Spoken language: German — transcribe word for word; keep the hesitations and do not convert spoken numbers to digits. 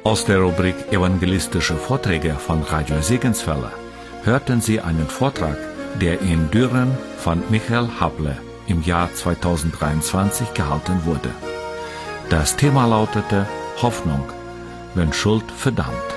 Aus der Rubrik Evangelistische Vorträge von Radio Segenswelle hörten Sie einen Vortrag, der in Düren von Michael Haple im Jahr zweitausenddreiundzwanzig gehalten wurde. Das Thema lautete Hoffnung, wenn Schuld verdammt.